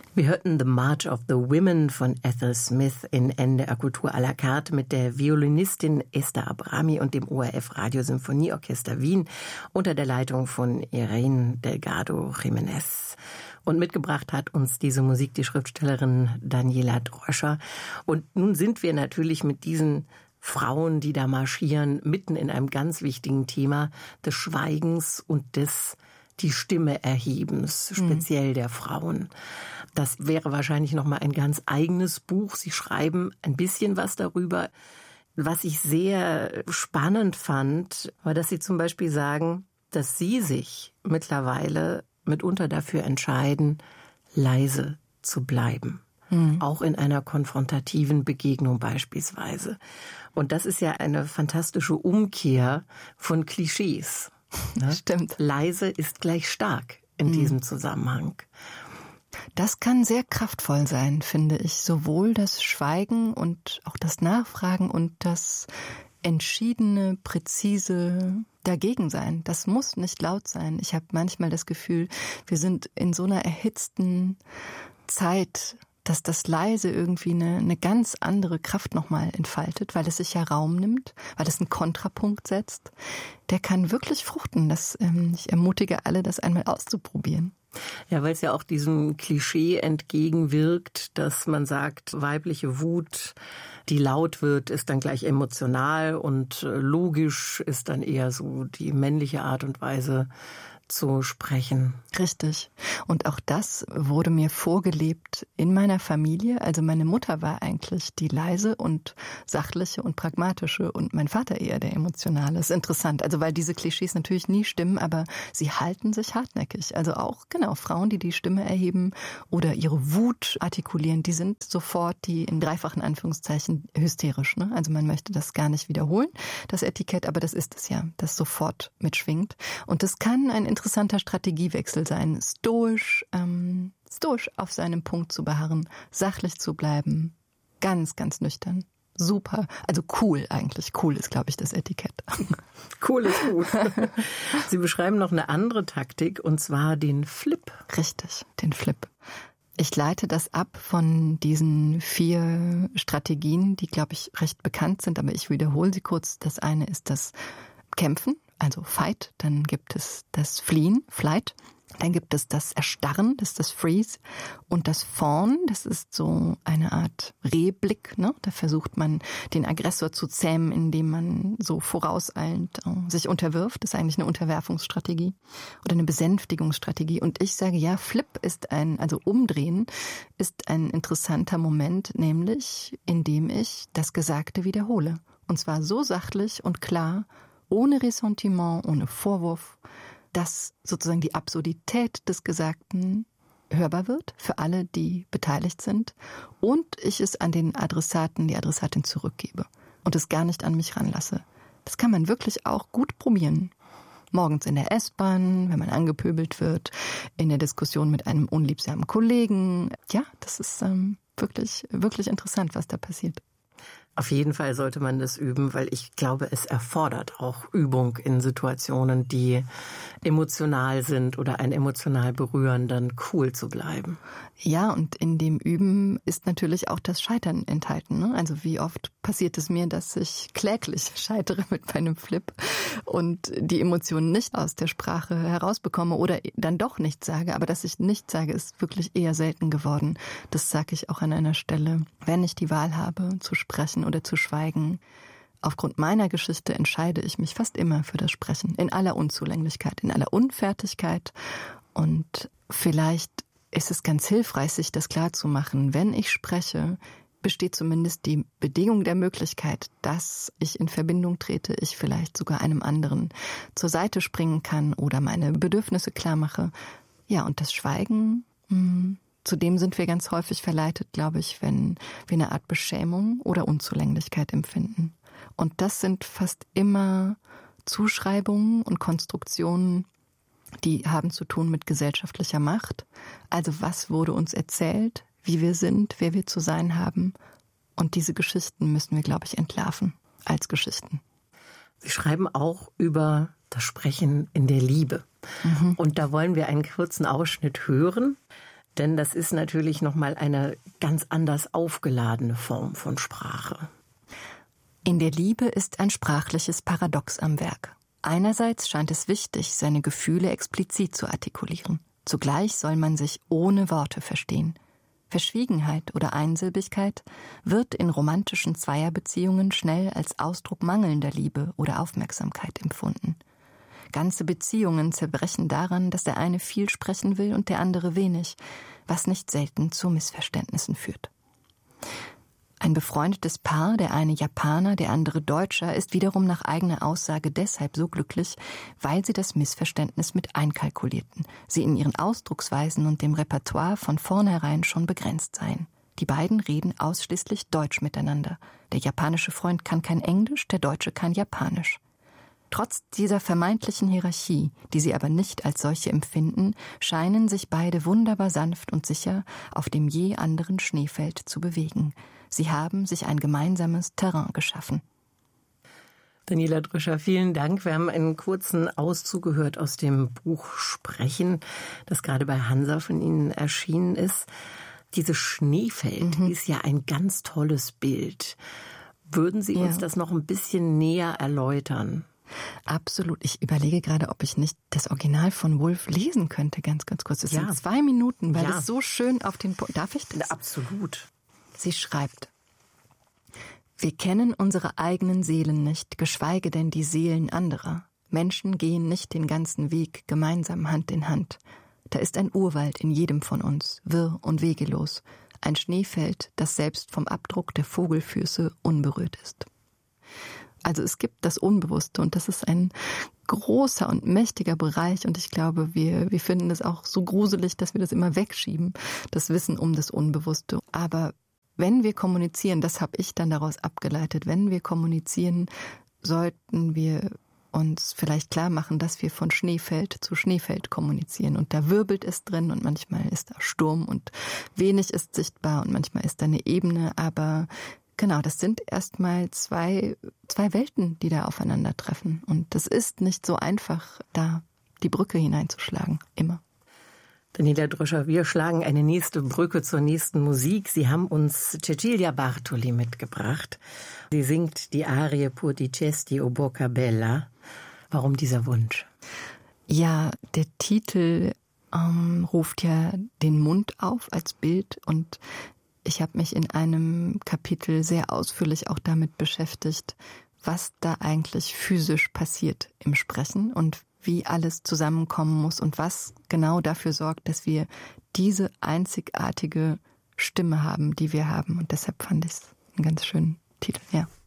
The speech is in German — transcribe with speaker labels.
Speaker 1: Wir hörten The March of the Women von Ethel Smith in NDR Kultur à la carte mit der Violinistin Esther Abrami und dem ORF Radiosymphonieorchester Wien unter der Leitung von Irene Delgado Jiménez. Und mitgebracht hat uns diese Musik die Schriftstellerin Daniela Dröscher. Und nun sind wir natürlich mit diesen Frauen, die da marschieren, mitten in einem ganz wichtigen Thema des Schweigens und des die Stimme erhebens, speziell der Frauen. Das wäre wahrscheinlich noch mal ein ganz eigenes Buch. Sie schreiben ein bisschen was darüber. Was ich sehr spannend fand, war, dass Sie zum Beispiel sagen, dass Sie sich mittlerweile mitunter dafür entscheiden, leise zu bleiben. Auch in einer konfrontativen Begegnung beispielsweise. Und das ist ja eine fantastische Umkehr von Klischees. Ne?
Speaker 2: Stimmt.
Speaker 1: Leise ist gleich stark in diesem Zusammenhang.
Speaker 2: Das kann sehr kraftvoll sein, finde ich. Sowohl das Schweigen und auch das Nachfragen und das entschiedene, präzise Dagegensein. Das muss nicht laut sein. Ich habe manchmal das Gefühl, wir sind in so einer erhitzten Zeit, dass das Leise irgendwie eine ganz andere Kraft nochmal entfaltet, weil es sich ja Raum nimmt, weil es einen Kontrapunkt setzt. Der kann wirklich fruchten. Ich ermutige alle, das einmal auszuprobieren.
Speaker 1: Ja, weil es ja auch diesem Klischee entgegenwirkt, dass man sagt, weibliche Wut, die laut wird, ist dann gleich emotional und logisch ist dann eher so die männliche Art und Weise zu sprechen.
Speaker 2: Richtig. Und auch das wurde mir vorgelebt in meiner Familie. Also meine Mutter war eigentlich die leise und sachliche und pragmatische und mein Vater eher der emotionale. Das ist interessant. Also weil diese Klischees natürlich nie stimmen, aber sie halten sich hartnäckig. Also auch, genau, Frauen, die die Stimme erheben oder ihre Wut artikulieren, die sind sofort die in dreifachen Anführungszeichen hysterisch. Ne? Also man möchte das gar nicht wiederholen, das Etikett, aber das ist es ja, das sofort mitschwingt. Und das kann ein interessanter Strategiewechsel sein, stoisch auf seinem Punkt zu beharren, sachlich zu bleiben, ganz, ganz nüchtern. Super, also cool eigentlich. Cool ist, glaube ich, das Etikett.
Speaker 1: Cool ist gut. Sie beschreiben noch eine andere Taktik, und zwar den Flip.
Speaker 2: Richtig, den Flip. Ich leite das ab von diesen 4 Strategien, die, glaube ich, recht bekannt sind, aber ich wiederhole sie kurz. Das eine ist das Kämpfen, also Fight, dann gibt es das Fliehen, Flight, dann gibt es das Erstarren, das ist das Freeze, und das Fawn, das ist so eine Art Rehblick, ne? Da versucht man, den Aggressor zu zähmen, indem man so vorauseilend sich unterwirft. Das ist eigentlich eine Unterwerfungsstrategie oder eine Besänftigungsstrategie. Und ich sage, ja, Flip ist also Umdrehen ist ein interessanter Moment, nämlich indem ich das Gesagte wiederhole. Und zwar so sachlich und klar, ohne Ressentiment, ohne Vorwurf, dass sozusagen die Absurdität des Gesagten hörbar wird für alle, die beteiligt sind, und ich es an den Adressaten, die Adressatin zurückgebe und es gar nicht an mich ranlasse. Das kann man wirklich auch gut probieren. Morgens in der S-Bahn, wenn man angepöbelt wird, in der Diskussion mit einem unliebsamen Kollegen. Ja, das ist wirklich, wirklich interessant, was da passiert.
Speaker 1: Auf jeden Fall sollte man das üben, weil ich glaube, es erfordert auch Übung in Situationen, die emotional sind oder einen emotional berühren, dann cool zu bleiben.
Speaker 2: Ja, und in dem Üben ist natürlich auch das Scheitern enthalten. Ne? Also wie oft passiert es mir, dass ich kläglich scheitere mit meinem Flip und die Emotionen nicht aus der Sprache herausbekomme oder dann doch nichts sage. Aber dass ich nichts sage, ist wirklich eher selten geworden. Das sage ich auch an einer Stelle. Wenn ich die Wahl habe, zu sprechen oder zu schweigen, aufgrund meiner Geschichte entscheide ich mich fast immer für das Sprechen. In aller Unzulänglichkeit, in aller Unfertigkeit. Und vielleicht ist es ganz hilfreich, sich das klarzumachen. Wenn ich spreche, besteht zumindest die Bedingung der Möglichkeit, dass ich in Verbindung trete, ich vielleicht sogar einem anderen zur Seite springen kann oder meine Bedürfnisse klar mache. Ja, und das Schweigen, zu dem sind wir ganz häufig verleitet, glaube ich, wenn wir eine Art Beschämung oder Unzulänglichkeit empfinden. Und das sind fast immer Zuschreibungen und Konstruktionen, die haben zu tun mit gesellschaftlicher Macht. Also was wurde uns erzählt, wie wir sind, wer wir zu sein haben. Und diese Geschichten müssen wir, glaube ich, entlarven als Geschichten.
Speaker 1: Sie schreiben auch über das Sprechen in der Liebe. Und da wollen wir einen kurzen Ausschnitt hören. Denn das ist natürlich nochmal eine ganz anders aufgeladene Form von Sprache.
Speaker 2: In der Liebe ist ein sprachliches Paradox am Werk. Einerseits scheint es wichtig, seine Gefühle explizit zu artikulieren. Zugleich soll man sich ohne Worte verstehen. Verschwiegenheit oder Einsilbigkeit wird in romantischen Zweierbeziehungen schnell als Ausdruck mangelnder Liebe oder Aufmerksamkeit empfunden. Ganze Beziehungen zerbrechen daran, dass der eine viel sprechen will und der andere wenig, was nicht selten zu Missverständnissen führt. Ein befreundetes Paar, der eine Japaner, der andere Deutscher, ist wiederum nach eigener Aussage deshalb so glücklich, weil sie das Missverständnis mit einkalkulierten, sie in ihren Ausdrucksweisen und dem Repertoire von vornherein schon begrenzt seien. Die beiden reden ausschließlich Deutsch miteinander. Der japanische Freund kann kein Englisch, der Deutsche kein Japanisch. Trotz dieser vermeintlichen Hierarchie, die sie aber nicht als solche empfinden, scheinen sich beide wunderbar sanft und sicher auf dem je anderen Schneefeld zu bewegen. Sie haben sich ein gemeinsames Terrain geschaffen.
Speaker 1: Daniela Drüscher, vielen Dank. Wir haben einen kurzen Auszug gehört aus dem Buch Sprechen, das gerade bei Hansa von Ihnen erschienen ist. Dieses Schneefeld ist ja ein ganz tolles Bild. Würden Sie uns das noch ein bisschen näher erläutern?
Speaker 2: Absolut. Ich überlege gerade, ob ich nicht das Original von Woolf lesen könnte, ganz kurz. Es sind 2 Minuten, weil es so schön auf den Punkt... Darf ich das?
Speaker 1: Absolut.
Speaker 2: Sie schreibt: Wir kennen unsere eigenen Seelen nicht, geschweige denn die Seelen anderer. Menschen gehen nicht den ganzen Weg gemeinsam Hand in Hand. Da ist ein Urwald in jedem von uns, wirr und wegelos. Ein Schneefeld, das selbst vom Abdruck der Vogelfüße unberührt ist. Also es gibt das Unbewusste und das ist ein großer und mächtiger Bereich und ich glaube, wir finden es auch so gruselig, dass wir das immer wegschieben, das Wissen um das Unbewusste. Aber wenn wir kommunizieren, das habe ich dann daraus abgeleitet, wenn wir kommunizieren, sollten wir uns vielleicht klar machen, dass wir von Schneefeld zu Schneefeld kommunizieren. Und da wirbelt es drin und manchmal ist da Sturm und wenig ist sichtbar und manchmal ist da eine Ebene. Aber genau, das sind erstmal zwei Welten, die da aufeinandertreffen. Und das ist nicht so einfach, da die Brücke hineinzuschlagen, immer.
Speaker 1: Daniela Drüscher, wir schlagen eine nächste Brücke zur nächsten Musik. Sie haben uns Cecilia Bartoli mitgebracht. Sie singt die Arie Pur di Cesti o Bocca Bella. Warum dieser Wunsch?
Speaker 2: Ja, der Titel ruft ja den Mund auf als Bild und ich habe mich in einem Kapitel sehr ausführlich auch damit beschäftigt, was da eigentlich physisch passiert im Sprechen und wie alles zusammenkommen muss und was genau dafür sorgt, dass wir diese einzigartige Stimme haben, die wir haben. Und deshalb fand ich es einen ganz schönen Titel, ja.